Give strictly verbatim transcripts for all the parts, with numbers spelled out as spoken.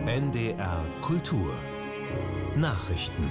N D R Kultur Nachrichten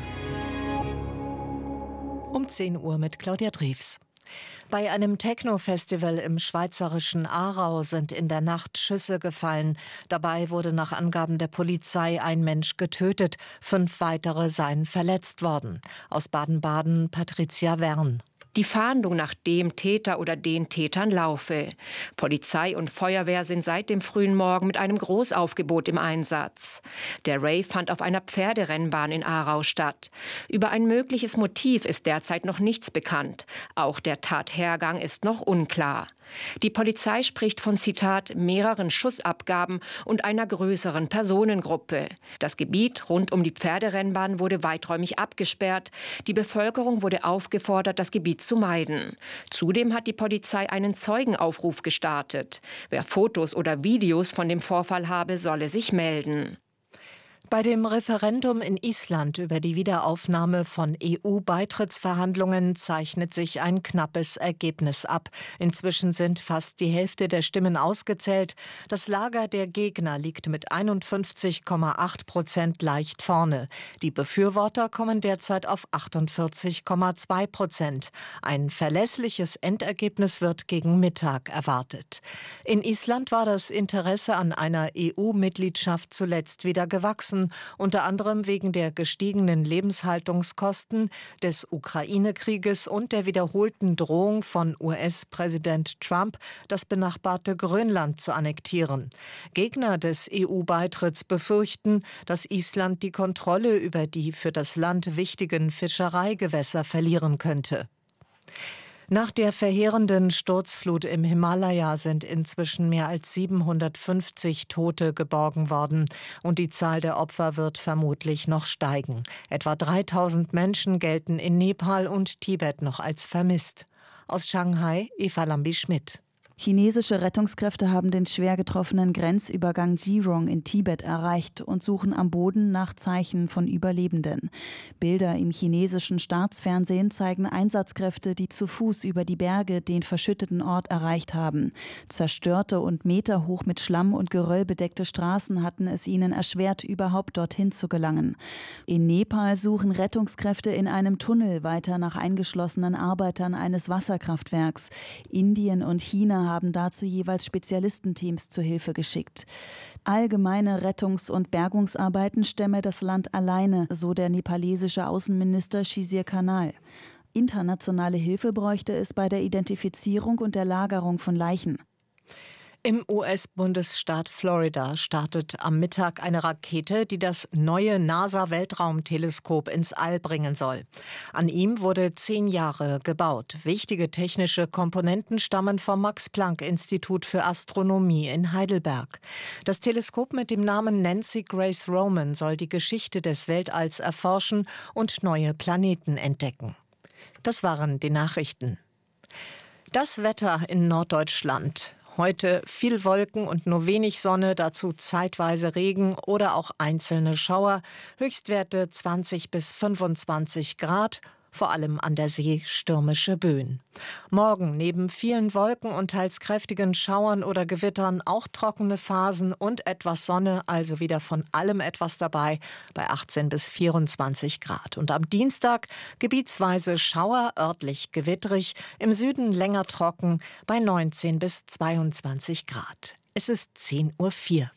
Um zehn Uhr mit Claudia Drews. Bei einem Techno-Festival im schweizerischen Aarau sind in der Nacht Schüsse gefallen. Dabei wurde nach Angaben der Polizei ein Mensch getötet, fünf weitere seien verletzt worden. Aus Baden-Baden Patricia Wern. Die Fahndung nach dem Täter oder den Tätern laufe. Polizei und Feuerwehr sind seit dem frühen Morgen mit einem Großaufgebot im Einsatz. Der Rave fand auf einer Pferderennbahn in Aarau statt. Über ein mögliches Motiv ist derzeit noch nichts bekannt. Auch der Tathergang ist noch unklar. Die Polizei spricht von, Zitat, mehreren Schussabgaben und einer größeren Personengruppe. Das Gebiet rund um die Pferderennbahn wurde weiträumig abgesperrt. Die Bevölkerung wurde aufgefordert, das Gebiet zu meiden. Zudem hat die Polizei einen Zeugenaufruf gestartet. Wer Fotos oder Videos von dem Vorfall habe, solle sich melden. Bei dem Referendum in Island über die Wiederaufnahme von E U-Beitrittsverhandlungen zeichnet sich ein knappes Ergebnis ab. Inzwischen sind fast die Hälfte der Stimmen ausgezählt. Das Lager der Gegner liegt mit einundfünfzig Komma acht Prozent leicht vorne. Die Befürworter kommen derzeit auf achtundvierzig Komma zwei Prozent. Ein verlässliches Endergebnis wird gegen Mittag erwartet. In Island war das Interesse an einer E U-Mitgliedschaft zuletzt wieder gewachsen. Unter anderem wegen der gestiegenen Lebenshaltungskosten, des Ukraine-Krieges und der wiederholten Drohung von U S-Präsident Trump, das benachbarte Grönland zu annektieren. Gegner des E U-Beitritts befürchten, dass Island die Kontrolle über die für das Land wichtigen Fischereigewässer verlieren könnte. Nach der verheerenden Sturzflut im Himalaya sind inzwischen mehr als siebenhundertfünfzig Tote geborgen worden. Und die Zahl der Opfer wird vermutlich noch steigen. Etwa dreitausend Menschen gelten in Nepal und Tibet noch als vermisst. Aus Shanghai, Eva Lambi-Schmidt. Chinesische Rettungskräfte haben den schwer getroffenen Grenzübergang Jirong in Tibet erreicht und suchen am Boden nach Zeichen von Überlebenden. Bilder im chinesischen Staatsfernsehen zeigen Einsatzkräfte, die zu Fuß über die Berge den verschütteten Ort erreicht haben. Zerstörte und meterhoch mit Schlamm und Geröll bedeckte Straßen hatten es ihnen erschwert, überhaupt dorthin zu gelangen. In Nepal suchen Rettungskräfte in einem Tunnel weiter nach eingeschlossenen Arbeitern eines Wasserkraftwerks. Indien und China haben dazu jeweils Spezialistenteams zur Hilfe geschickt. Allgemeine Rettungs- und Bergungsarbeiten stemme das Land alleine, so der nepalesische Außenminister Shizir Kanal. Internationale Hilfe bräuchte es bei der Identifizierung und der Lagerung von Leichen. Im U S-Bundesstaat Florida startet am Mittag eine Rakete, die das neue NASA-Weltraumteleskop ins All bringen soll. An ihm wurde zehn Jahre gebaut. Wichtige technische Komponenten stammen vom Max-Planck-Institut für Astronomie in Heidelberg. Das Teleskop mit dem Namen Nancy Grace Roman soll die Geschichte des Weltalls erforschen und neue Planeten entdecken. Das waren die Nachrichten. Das Wetter in Norddeutschland. Heute viel Wolken und nur wenig Sonne, dazu zeitweise Regen oder auch einzelne Schauer. Höchstwerte zwanzig bis fünfundzwanzig Grad, vor allem an der See stürmische Böen. Morgen neben vielen Wolken und teils kräftigen Schauern oder Gewittern auch trockene Phasen und etwas Sonne, also wieder von allem etwas dabei, bei achtzehn bis vierundzwanzig Grad. Und am Dienstag gebietsweise Schauer, örtlich gewittrig, im Süden länger trocken, bei neunzehn bis zweiundzwanzig Grad. Es ist zehn Uhr vier.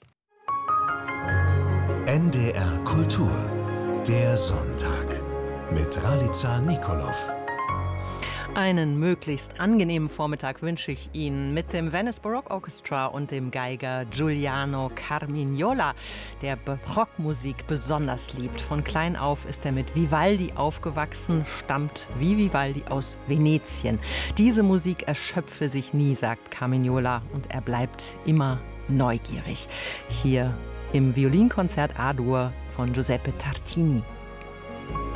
N D R Kultur, der Sonntag mit Ralica Nikolov. Einen möglichst angenehmen Vormittag wünsche ich Ihnen mit dem Venice Baroque Orchestra und dem Geiger Giuliano Carmignola, der Barockmusik besonders liebt. Von klein auf ist er mit Vivaldi aufgewachsen, stammt wie Vivaldi aus Venetien. Diese Musik erschöpfe sich nie, sagt Carmignola, und er bleibt immer neugierig. Hier im Violinkonzert A-Dur von Giuseppe Tartini.